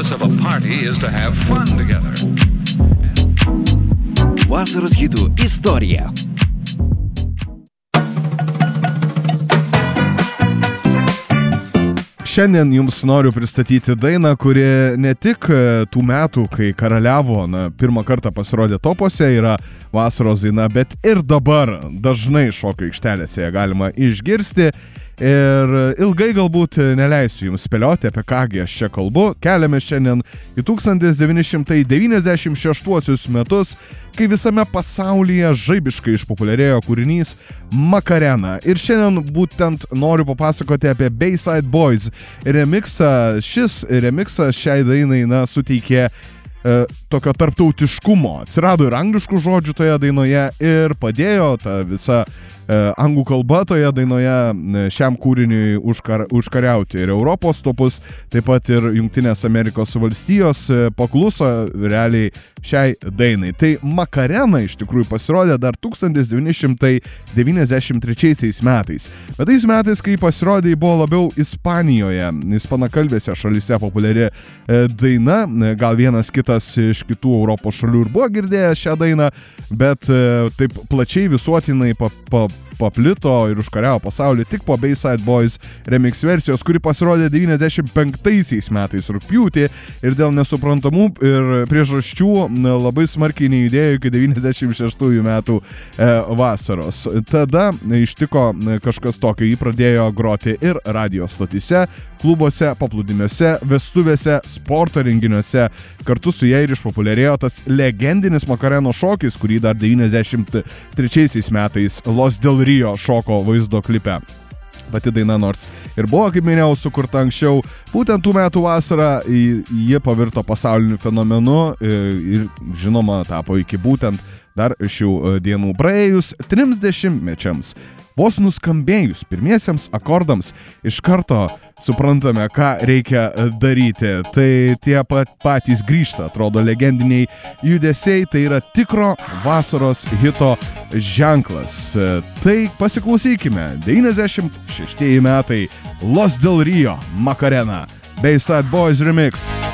purpose of a party is to have fun together. Vasaros hitų istorija. Šiandien jums noriu pristatyti dainą, kuri ne tik tų metų, kai karaliavo, pirmą kartą pasirodė topuose, yra vasaros daina, bet ir dabar dažnai šokio aikštelėse ją galima išgirsti. Ir ilgai galbūt neleisiu jums spėlioti, apie kągi aš čia kalbu. Keliame šiandien į 1996 metus, kai visame pasaulyje žaibiškai išpopuliarėjo kūrinys Macarena. Ir šiandien būtent noriu papasakoti apie Bayside Boys remixą. Šis remixas šiai dainai suteikė tokio tarptautiškumo. Atsirado ir angliškų žodžių toje dainoje ir padėjo tą visą anglų kalba toje dainoje šiam kūriniui užkariauti ir Europos topus, taip pat ir Jungtinės Amerikos valstijos pakluso realiai šiai dainai. Tai Macarena iš tikrųjų pasirodė dar 1993 metais. Bet tais metais, kai pasirodė, buvo labiau Ispanijoje, ispanakalbėse šalyse populiari daina. Gal vienas kitas iš kitų Europos šalių ir buvo girdėjęs šią dainą, bet taip plačiai visuotinai paplito ir užkariavo pasaulį tik po Bayside Boys remix versijos, kuri pasirodė 95 metais rugpjūtį ir dėl nesuprantamų ir priežasčių labai smarkiai nejudėjo iki 96 metų vasaros. Tada ištiko kažkas tokio, jį pradėjo groti ir radio stotyse, klubuose, paplūdimiuose, vestuvėse, sporto renginiuose. Kartu su jai ir išpopuliarėjo tas legendinis Macareno šokis, kurį dar 93 metais Los Del Rio šoko vaizdo klipe. Pati daina nors ir buvo, kaip minėjau, sukurta anksčiau, būtent tų metų vasarą ji pavirto pasauliniu fenomenu ir žinoma tapo iki būtent dar šių dienų praėjus 30 mečiams. Vos nuskambėjus pirmiesiems akordams iš karto suprantame, ką reikia daryti. Tai tie patys grįžta, atrodo, legendiniai judesiai, tai yra tikro vasaros hito ženklas. Tai pasiklausykime, 96 metai, Los Del Rio, Macarena, Bayside Boys remix.